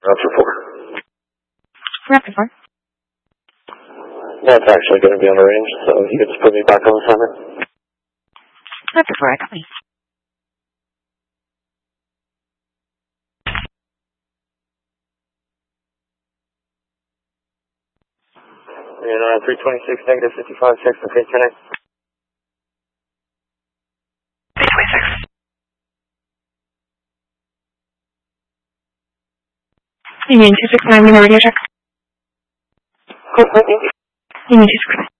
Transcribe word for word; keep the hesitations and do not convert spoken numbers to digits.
Raptor four. Raptor four. That's actually going to be on the range, so you can just put me back on assignment. Raptor four, I copy. And uh, three twenty-six, negative fifty-five, six, okay, connect. three twenty-six. Union two six nine, we have a radio check. Good, thank you. Union two six nine.